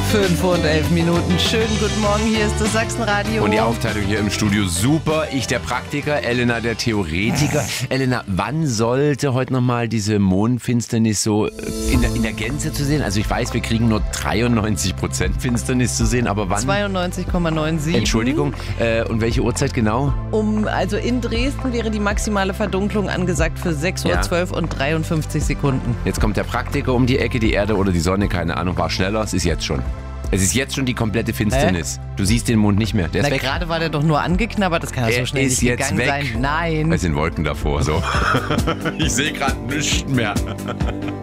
5:11. Schönen guten Morgen, hier ist das Sachsenradio. Und die Aufteilung hier im Studio super. Ich der Praktiker, Elena der Theoretiker. Elena, wann sollte heute nochmal diese Mondfinsternis so in der Gänze zu sehen? Also ich weiß, wir kriegen nur 93% Finsternis zu sehen, aber wann? 92,97. Entschuldigung, und welche Uhrzeit genau? Also in Dresden wäre die maximale Verdunklung angesagt für 6:12 und 53 Sekunden. Jetzt kommt der Praktiker um die Ecke, die Erde oder die Sonne, keine Ahnung, war schneller, es ist jetzt schon. Es ist jetzt schon die komplette Finsternis. Du siehst den Mond nicht mehr, der ist weg. Gerade war der doch nur angeknabbert, das kann ja so schnell nicht gegangen sein. Nein. Es sind Wolken davor, so. Ich sehe gerade nichts mehr.